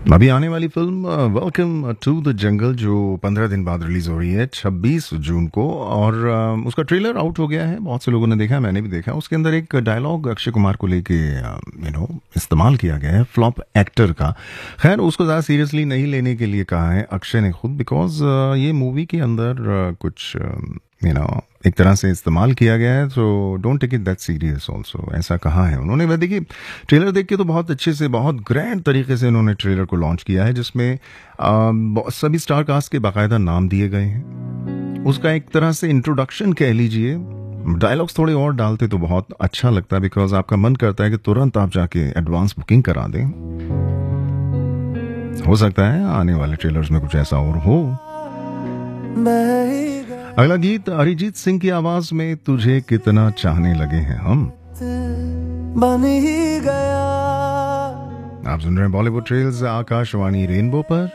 अभी आने वाली film welcome to the jungle जो 15 दिन बाद रिलीज हो रही है 26 जून को। और उसका ट्रेलर आउट हो गया है, बहुत से लोगों ने देखा, मैंने भी देखा। उसके अंदर एक डायलॉग अक्षय कुमार को लेके इस्तेमाल किया गया है फ्लॉप एक्टर का। खैर, उसको ज़्यादा सीरियसली नहीं लेने के लिए कहा है अक्षय ने खुद, बिकॉज ये मूवी के अंदर कुछ एक तरह से इस्तेमाल किया गया है, तो don't take it that serious also, ऐसा कहा है उन्होंने। वह देखिए, ट्रेलर देख के तो बहुत अच्छे से, बहुत ग्रैंड तरीके से उन्होंने ट्रेलर को लॉन्च किया है, जिसमें सभी स्टार कास्ट के बाकायदा नाम दिए गए हैं। उसका एक तरह से इंट्रोडक्शन कह लीजिए, डायलॉग्स थोड़े और डालते तो बहुत अच्छा लगता है, बिकॉज आपका मन करता है कि तुरंत आप जाके एडवांस बुकिंग करा दें। हो सकता है आने वाले ट्रेलर्स में कुछ ऐसा और हो। अगला गीत अरिजीत सिंह की आवाज में तुझे कितना चाहने लगे हैं हम। बन ही गया। आप सुन रहे हैं बॉलीवुड ट्रेल्स आकाशवाणी रेनबो पर।